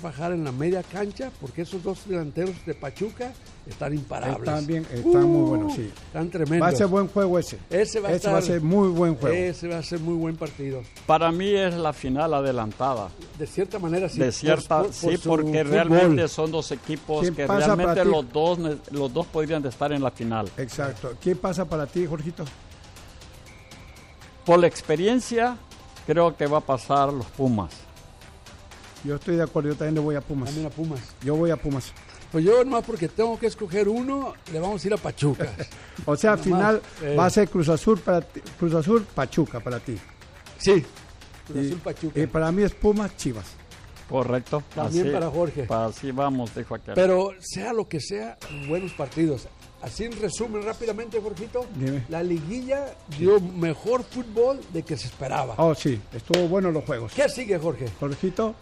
trabajar en la media cancha, porque esos dos delanteros de Pachuca están imparables. Están bien, están muy buenos, sí. Están tremendos. Va a ser buen juego ese. Ese va a ser muy buen juego. Ese va a ser muy buen partido. Para mí es la final adelantada. De cierta manera, sí. Sí, porque realmente son dos equipos que realmente los dos podrían estar en la final. Exacto. ¿Qué pasa para ti, Jorgito? Por la experiencia, creo que va a pasar los Pumas. Yo estoy de acuerdo, yo también le voy a Pumas. También a Pumas. Yo voy a Pumas. Pues yo nomás porque tengo que escoger uno, le vamos a ir a Pachuca. O sea, al final va a ser Cruz Azul, Pachuca para ti. Sí, Cruz Azul, Pachuca. Y para mí es Pumas, Chivas. Correcto. También para Jorge. Así vamos, dijo aquel. Pero sea lo que sea, buenos partidos. Así en resumen rápidamente, Jorgito, dime. La liguilla dio mejor fútbol de que se esperaba. Oh, sí, estuvo bueno los juegos. ¿Qué sigue, Jorge? Jorgito.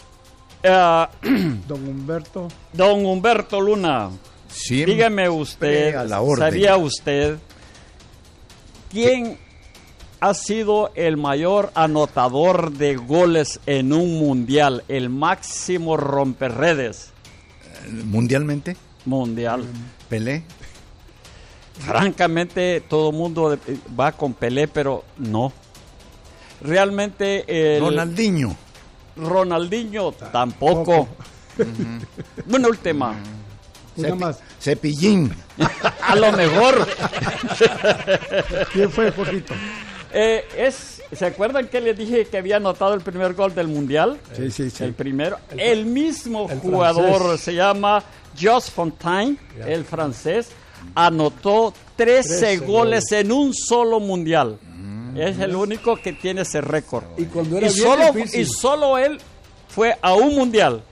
Don Humberto Luna, siempre dígame usted, ¿sabía usted quién ha sido el mayor anotador de goles en un mundial, el máximo romperredes? ¿Mundialmente? Mundial. ¿Pelé? Francamente, todo el mundo va con Pelé, pero no. Realmente Ronaldinho tampoco. Una última. Cepillín. A lo mejor. ¿Quién fue, Jorgito? ¿Se acuerdan que les dije que había anotado el primer gol del Mundial? Sí. El primero. El mismo jugador francés. Se llama Jos Fontaine, el francés, anotó 13 goles en un solo Mundial. Es el único que tiene ese récord. Y cuando era y solo él fue a un Mundial.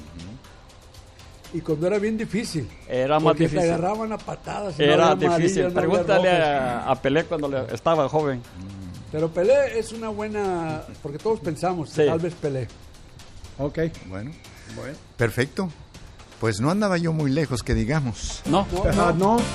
Y cuando era bien difícil. Era más difícil. Te agarraban a patadas. Era difícil. Pregúntale a Pelé cuando estaba joven. Pero Pelé es una buena... Porque todos pensamos, tal vez Pelé. Ok. Bueno. Perfecto. Pues no andaba yo muy lejos, que digamos. No.